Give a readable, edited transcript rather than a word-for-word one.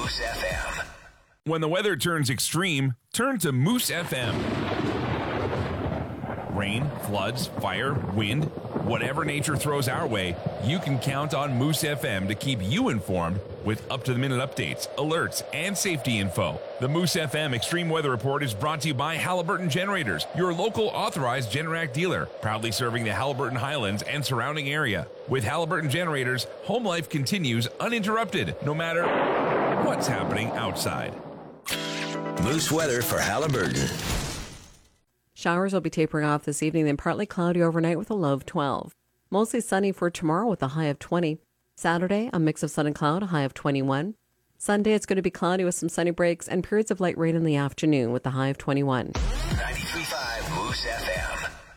Moose FM. When the weather turns extreme, turn to Moose FM. Rain, floods, fire, wind, whatever nature throws our way, you can count on Moose FM to keep you informed with up-to-the-minute updates, alerts, and safety info. The Moose FM Extreme Weather Report is brought to you by Halliburton Generators, your local authorized Generac dealer, proudly serving the Halliburton Highlands and surrounding area. With Halliburton Generators, home life continues uninterrupted, no matter what's happening outside. Moose weather for Halliburton. Showers will be tapering off this evening, then partly cloudy overnight with a low of 12. Mostly sunny for tomorrow with a high of 20. Saturday, a mix of sun and cloud, a high of 21. Sunday, it's going to be cloudy with some sunny breaks and periods of light rain in the afternoon with a high of 21.